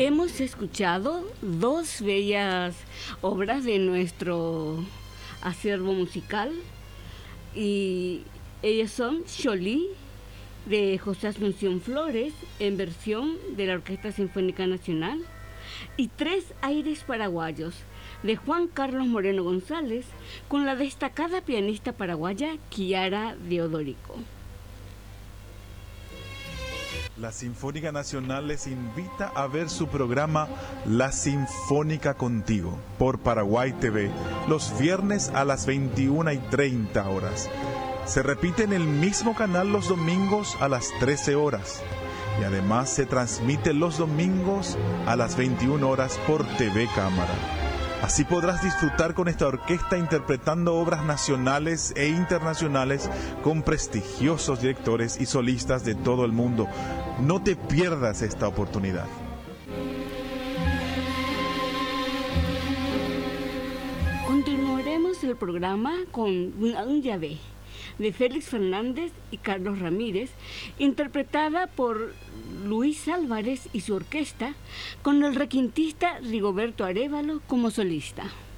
Hemos escuchado dos bellas obras de nuestro acervo musical y ellas son Xolí de José Asunción Flores en versión de la Orquesta Sinfónica Nacional y Tres Aires Paraguayos de Juan Carlos Moreno González con la destacada pianista paraguaya Chiara Deodorico. La Sinfónica Nacional les invita a ver su programa La Sinfónica Contigo por Paraguay TV los viernes a las 21:30 horas. Se repite en el mismo canal los domingos a las 13 horas y además se transmite los domingos a las 21 horas por TV Cámara. Así podrás disfrutar con esta orquesta interpretando obras nacionales e internacionales con prestigiosos directores y solistas de todo el mundo. No te pierdas esta oportunidad. Continuaremos el programa con Un Llave de Félix Fernández y Carlos Ramírez, interpretada por Luis Álvarez y su orquesta, con el requintista Rigoberto Arévalo como solista.